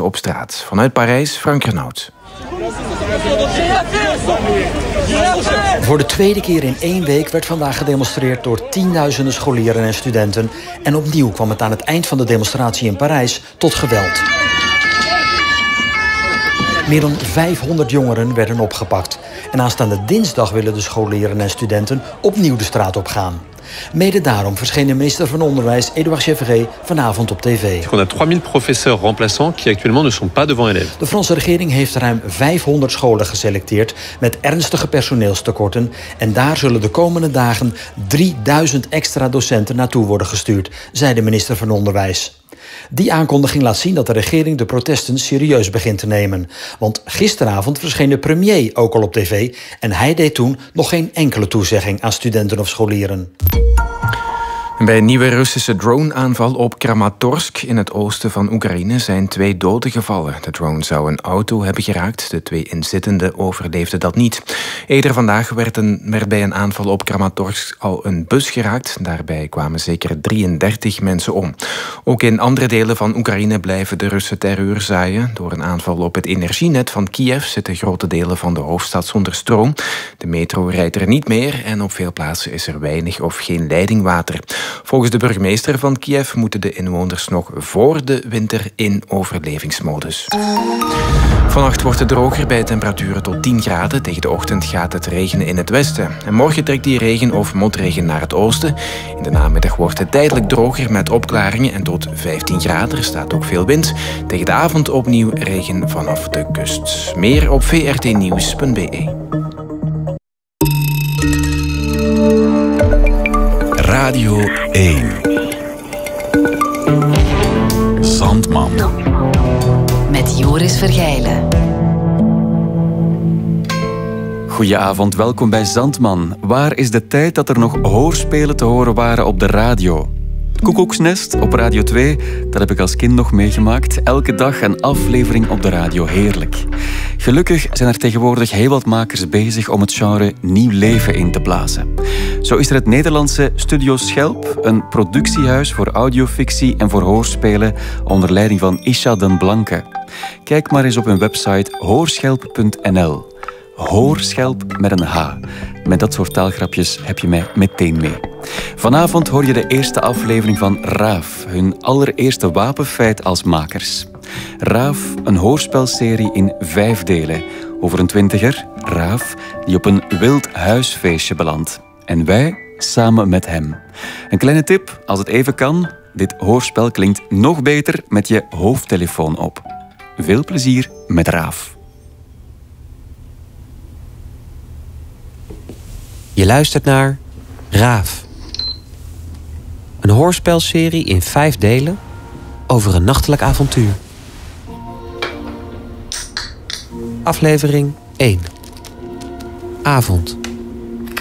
op straat. Vanuit Parijs, Frank Renaud. Voor de tweede keer in 1 week werd vandaag gedemonstreerd door tienduizenden scholieren en studenten. En opnieuw kwam het aan het eind van de demonstratie in Parijs tot geweld. Meer dan 500 jongeren werden opgepakt. En aanstaande dinsdag willen de scholieren en studenten opnieuw de straat op gaan. Mede daarom verscheen de minister van Onderwijs, Édouard Gevrey, vanavond op tv. On a 3000 professeurs remplaçants qui actuellement ne sont pas devant élèves. De Franse regering heeft ruim 500 scholen geselecteerd met ernstige personeelstekorten. En daar zullen de komende dagen 3000 extra docenten naartoe worden gestuurd, zei de minister van Onderwijs. Die aankondiging laat zien dat de regering de protesten serieus begint te nemen. Want gisteravond verscheen de premier ook al op tv en hij deed toen nog geen enkele toezegging aan studenten of scholieren. Bij een nieuwe Russische drone-aanval op Kramatorsk in het oosten van Oekraïne zijn 2 doden gevallen. De drone zou een auto hebben geraakt. De 2 inzittenden overleefden dat niet. Eerder vandaag werd bij een aanval op Kramatorsk al een bus geraakt. Daarbij kwamen zeker 33 mensen om. Ook in andere delen van Oekraïne blijven de Russen terreur zaaien. Door een aanval op het energienet van Kiev zitten grote delen van de hoofdstad zonder stroom. De metro rijdt er niet meer en op veel plaatsen is er weinig of geen leidingwater. Volgens de burgemeester van Kiev moeten de inwoners nog voor de winter in overlevingsmodus. Vannacht wordt het droger bij temperaturen tot 10 graden. Tegen de ochtend gaat het regenen in het westen. En morgen trekt die regen of motregen naar het oosten. In de namiddag wordt het tijdelijk droger met opklaringen en tot 15 graden. Er staat ook veel wind. Tegen de avond opnieuw regen vanaf de kust. Meer op vrtnieuws.be. Radio 1. Zandman. Met Joris Vergijlen. Goedenavond, welkom bij Zandman. Waar is de tijd dat er nog hoorspelen te horen waren op de radio? Koekoeksnest op Radio 2, dat heb ik als kind nog meegemaakt. Elke dag een aflevering op de radio, heerlijk. Gelukkig zijn er tegenwoordig heel wat makers bezig om het genre nieuw leven in te blazen. Zo is er het Nederlandse Studio Schelp, een productiehuis voor audiofictie en voor hoorspelen onder leiding van Isha den Blanke. Kijk maar eens op hun website hoorschelp.nl. Hoorschelp met een H. Met dat soort taalgrapjes heb je mij meteen mee. Vanavond hoor je de eerste aflevering van Raaf, hun allereerste wapenfeit als makers. Raaf, een hoorspelserie in 5 delen over een 20er, Raaf, die op een wild huisfeestje belandt. En wij samen met hem. Een kleine tip, als het even kan, dit hoorspel klinkt nog beter met je hoofdtelefoon op. Veel plezier met Raaf. Je luistert naar Raaf. Een hoorspelserie in 5 delen over een nachtelijk avontuur. Aflevering 1. Avond.